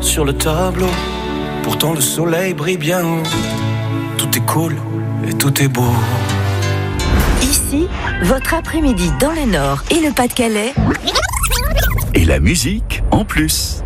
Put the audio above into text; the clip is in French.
sur le tableau. Pourtant le soleil brille bien haut. Tout est cool et tout est beau. Ici, votre après-midi dans le Nord et le Pas-de-Calais. Et la musique en plus.